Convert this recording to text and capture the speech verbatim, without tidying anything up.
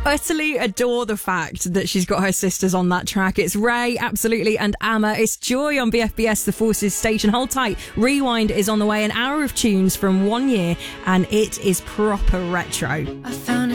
utterly adore the fact that she's got her sisters on that track. It's Ray, absolutely, and Amma. It's Joy on B F B S, The Forces station. Hold tight. Rewind is on the way. An hour of tunes from one year, and it is proper retro. I found